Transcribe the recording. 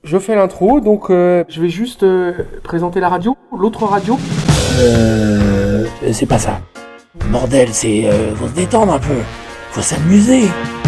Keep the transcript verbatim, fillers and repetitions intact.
Je fais l'intro, donc euh, je vais juste euh, présenter la radio, l'autre radio. Euh... C'est pas ça. Bordel, c'est... Euh, faut se détendre un peu. Faut s'amuser.